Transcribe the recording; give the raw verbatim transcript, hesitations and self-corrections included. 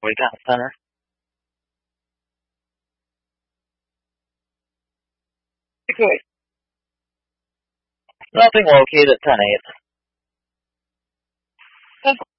We got center. Okay. Nothing located at ten eight.